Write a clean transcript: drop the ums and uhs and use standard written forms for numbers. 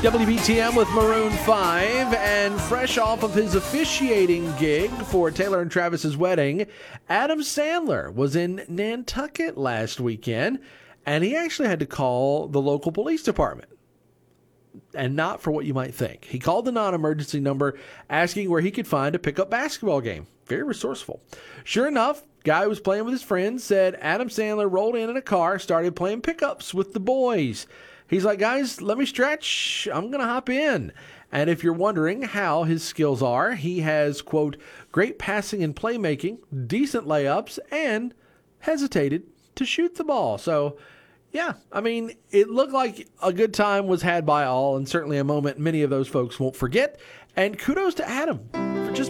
WBTM with Maroon 5, and fresh off of his officiating gig for Taylor and Travis's wedding, Adam Sandler was in Nantucket last weekend, and he actually had to call the local police department. And not for what you might think. He called the non-emergency number asking where he could find a pickup basketball game. Very resourceful. Sure enough, guy who was playing with his friends said Adam Sandler rolled in a car, started playing pickups with the boys. He's like, guys, let me stretch. I'm going to hop in. And if you're wondering how his skills are, he has, quote, great passing and playmaking, decent layups, and hesitated to shoot the ball. So, yeah, I mean, it looked like a good time was had by all, and certainly a moment many of those folks won't forget. And kudos to Adam.